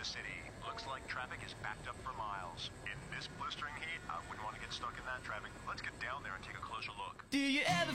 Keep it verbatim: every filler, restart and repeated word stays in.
city. Looks like traffic is backed up for miles. In this blistering heat, I wouldn't want to get stuck in that traffic. Let's get down there and take a closer look. Do you ever